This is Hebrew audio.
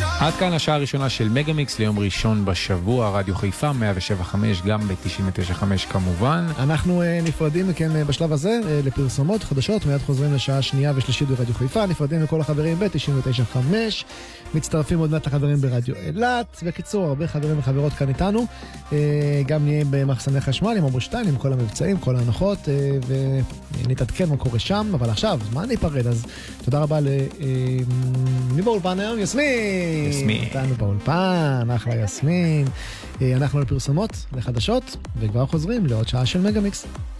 עד כאן השעה הראשונה של מגה-מיקס ליום ראשון בשבוע, רדיו חיפה 107.5 גם ב-99.5 כמובן. אנחנו נפרדים מכן בשלב הזה לפרסומות חדשות, מיד חוזרים לשעה שנייה ושלישית ברדיו חיפה, נפרדים לכל החברים ב-99.5, מצטרפים עוד מעט לחברים ברדיו אילת, בקיצור הרבה חברים וחברות כאן איתנו, גם נהיה במחסני חשמל עם אברשטיין, עם כל המבצעים, כל ההנחות, ונתעדכן מה קורה שם, אבל עכשיו, מה ניפרד? אז תודה רבה מי באולפן היום? יסמין! איתנו באולפן, אחלה יסמין. אנחנו לפרסומות, לחדשות, וכבר חוזרים לעוד שעה של מגה-מיקס.